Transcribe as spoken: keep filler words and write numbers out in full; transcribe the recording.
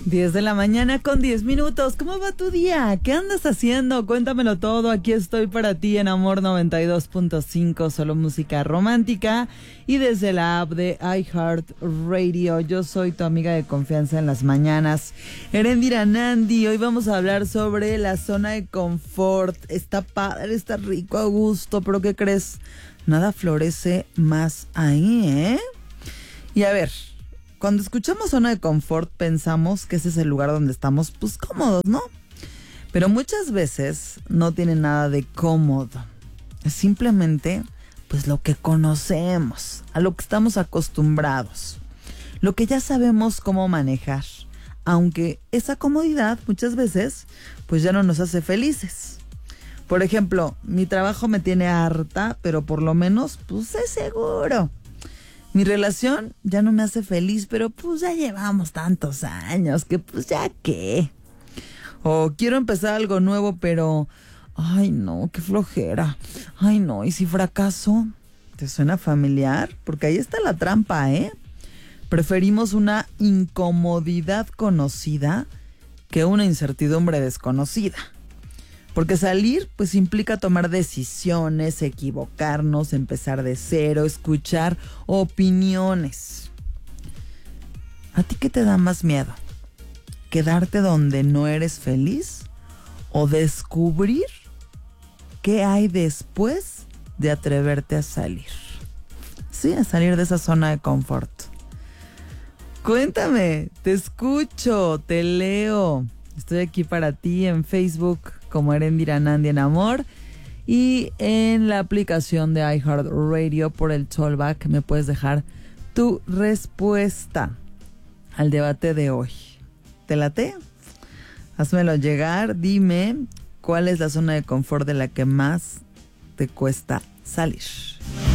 diez de la mañana con diez minutos. ¿Cómo va tu día? ¿Qué andas haciendo? Cuéntamelo todo. Aquí estoy para ti en Amor noventa y dos punto cinco, solo música romántica. Y desde la app de iHeartRadio, yo soy tu amiga de confianza en las mañanas, Erendira Nandi. Hoy vamos a hablar sobre la zona de confort. Está padre, está rico, a gusto, pero ¿qué crees? Nada florece más ahí, ¿eh? Y a ver, cuando escuchamos zona de confort pensamos que ese es el lugar donde estamos pues cómodos, ¿no? Pero muchas veces no tiene nada de cómodo. Es simplemente pues lo que conocemos, a lo que estamos acostumbrados, lo que ya sabemos cómo manejar, aunque esa comodidad muchas veces pues ya no nos hace felices. Por ejemplo, mi trabajo me tiene harta, pero por lo menos pues es seguro. Mi relación ya no me hace feliz, pero pues ya llevamos tantos años que pues ya qué. O quiero empezar algo nuevo, pero ay no, qué flojera. Ay no, ¿y si fracaso? ¿Te suena familiar? Porque ahí está la trampa, ¿eh? Preferimos una incomodidad conocida que una incertidumbre desconocida. Porque salir pues implica tomar decisiones, equivocarnos, empezar de cero, escuchar opiniones. ¿A ti qué te da más miedo? ¿Quedarte donde no eres feliz? ¿O descubrir qué hay después de atreverte a salir? Sí, a salir de esa zona de confort. Cuéntame, te escucho, te leo. Estoy aquí para ti en Facebook como Erendira Nandi en Amor y en la aplicación de iHeartRadio por el Tollback me puedes dejar tu respuesta al debate de hoy. ¿Te late? Házmelo llegar, dime cuál es la zona de confort de la que más te cuesta salir.